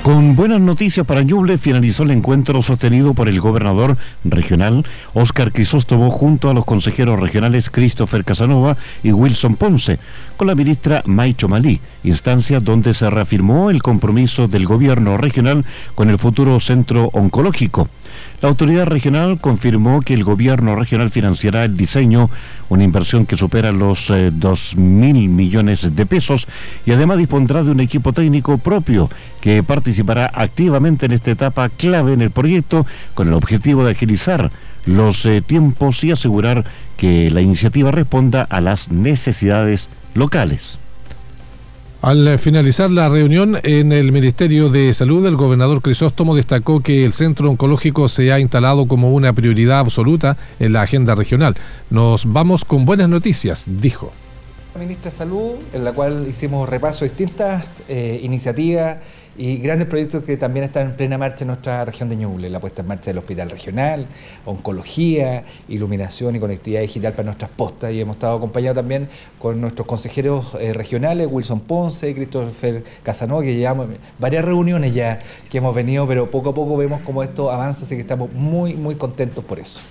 Con buenas noticias para Ñuble, finalizó el encuentro sostenido por el gobernador regional Óscar Crisóstomo junto a los consejeros regionales Christopher Casanova y Wilson Ponce, con la ministra May Chomalí, instancia donde se reafirmó el compromiso del gobierno regional con el futuro centro oncológico. La autoridad regional confirmó que el gobierno regional financiará el diseño, una inversión que supera los 2.000 millones de pesos, y además dispondrá de un equipo técnico propio que participará activamente en esta etapa clave en el proyecto, con el objetivo de agilizar los tiempos y asegurar que la iniciativa responda a las necesidades locales. Al finalizar la reunión en el Ministerio de Salud, el gobernador Crisóstomo destacó que el centro oncológico se ha instalado como una prioridad absoluta en la agenda regional. Nos vamos con buenas noticias, dijo. La ministra de Salud, en la cual hicimos repaso de distintas iniciativas y grandes proyectos que también están en plena marcha en nuestra región de Ñuble: la puesta en marcha del hospital regional, oncología, iluminación y conectividad digital para nuestras postas, y hemos estado acompañados también con nuestros consejeros regionales, Wilson Ponce y Christopher Casanova, que llevamos varias reuniones ya que hemos venido, pero poco a poco vemos cómo esto avanza, así que estamos muy contentos por eso.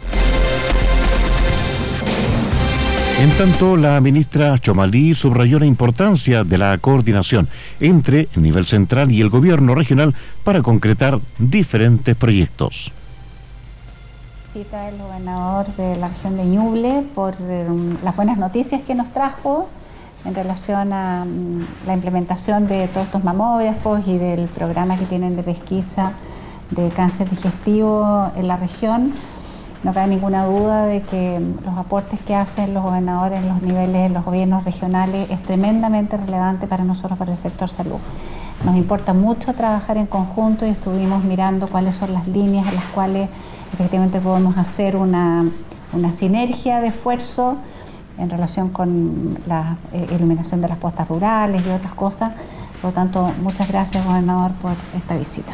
En tanto, la ministra Chomalí subrayó la importancia de la coordinación entre el nivel central y el gobierno regional para concretar diferentes proyectos. Cita el gobernador de la región de Ñuble por las buenas noticias que nos trajo en relación a la implementación de todos estos mamógrafos y del programa que tienen de pesquisa de cáncer digestivo en la región. No cabe ninguna duda de que los aportes que hacen los gobernadores en los niveles, en los gobiernos regionales, es tremendamente relevante para nosotros, para el sector salud. Nos importa mucho trabajar en conjunto y estuvimos mirando cuáles son las líneas en las cuales efectivamente podemos hacer una sinergia de esfuerzo en relación con la iluminación de las postas rurales y otras cosas. Por lo tanto, muchas gracias, gobernador, por esta visita.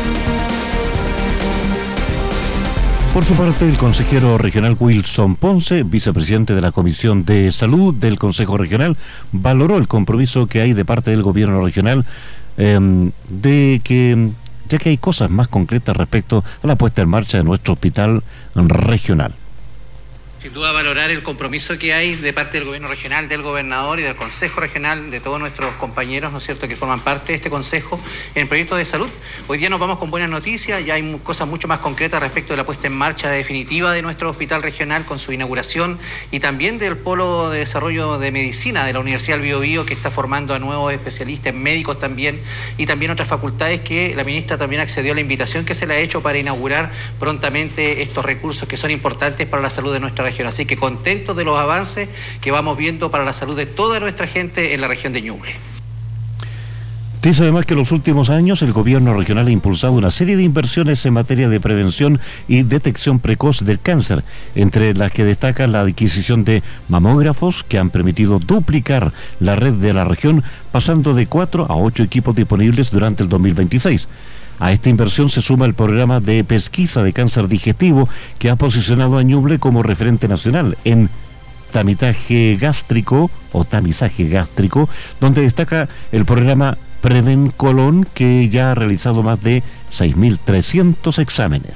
Por su parte, el consejero regional Wilson Ponce, vicepresidente de la Comisión de Salud del Consejo Regional, valoró el compromiso que hay de parte del gobierno regional ya que hay cosas más concretas respecto a la puesta en marcha de nuestro hospital regional. Sin duda valorar el compromiso que hay de parte del gobierno regional, del gobernador y del Consejo Regional, de todos nuestros compañeros, ¿no es cierto?, que forman parte de este Consejo en el proyecto de salud. Hoy día nos vamos con buenas noticias, ya hay cosas mucho más concretas respecto de la puesta en marcha definitiva de nuestro hospital regional con su inauguración, y también del Polo de Desarrollo de Medicina de la Universidad del Biobío, que está formando a nuevos especialistas, médicos también, y también otras facultades que la ministra también accedió a la invitación que se le ha hecho para inaugurar prontamente estos recursos que son importantes para la salud de nuestra región. Así que contentos de los avances que vamos viendo para la salud de toda nuestra gente en la región de Ñuble. Dice además que en los últimos años el gobierno regional ha impulsado una serie de inversiones en materia de prevención y detección precoz del cáncer, entre las que destaca la adquisición de mamógrafos que han permitido duplicar la red de la región, pasando de 4 a 8 equipos disponibles durante el 2026. A esta inversión se suma el programa de pesquisa de cáncer digestivo que ha posicionado a Ñuble como referente nacional en tamizaje gástrico, donde destaca el programa Prevencolon, que ya ha realizado más de 6.300 exámenes.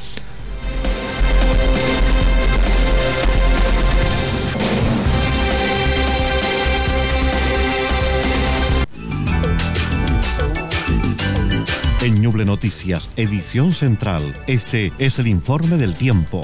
En Ñuble Noticias, edición central, este es el informe del tiempo.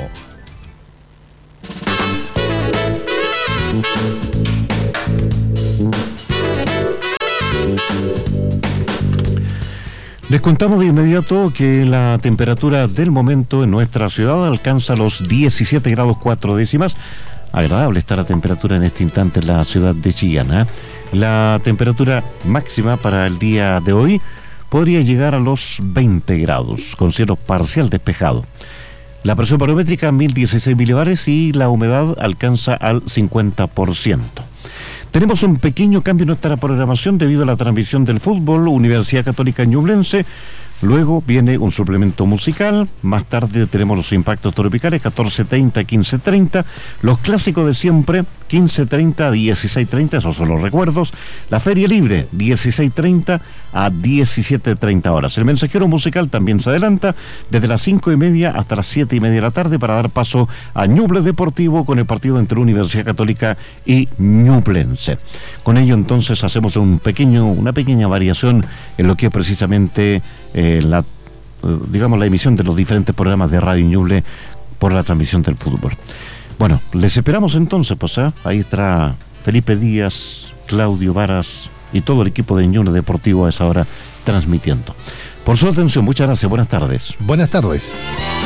Les contamos de inmediato que la temperatura del momento en nuestra ciudad alcanza los 17 grados 4 décimas. Agradable está la temperatura en este instante en la ciudad de Chillán. La temperatura máxima para el día de hoy podría llegar a los 20 grados, con cielo parcial despejado. La presión barométrica 1016 milibares y la humedad alcanza al 50%. Tenemos un pequeño cambio en nuestra programación debido a la transmisión del fútbol. Universidad Católica Ñublense Luego viene un suplemento musical, más tarde tenemos los impactos tropicales, 14:30, 15:30, los clásicos de siempre, 15:30 a 16:30, esos son los recuerdos, la feria libre, 16:30 a 17:30 horas. El mensajero musical también se adelanta desde las 5:30 hasta las 7:30 de la tarde para dar paso a Ñuble Deportivo con el partido entre Universidad Católica y Ñublense. Con ello entonces hacemos una pequeña variación en lo que es precisamente la emisión de los diferentes programas de Radio Ñuble por la transmisión del fútbol. Bueno, les esperamos entonces, pues, ahí estará Felipe Díaz, Claudio Varas y todo el equipo de Ñuble Deportivo a esa hora transmitiendo. Por su atención, muchas gracias, buenas tardes. Buenas tardes.